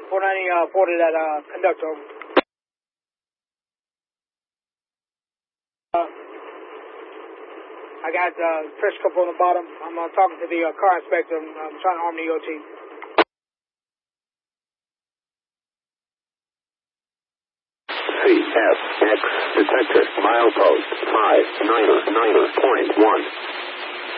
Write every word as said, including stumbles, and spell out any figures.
four ninety, uh, forty that, uh, conductor. Uh, I got, uh, pressure cup on the bottom. I'm, uh, talking to the, uh, car inspector. I'm, I'm trying to arm the E O T. C F X detected milepost five niner niner point one.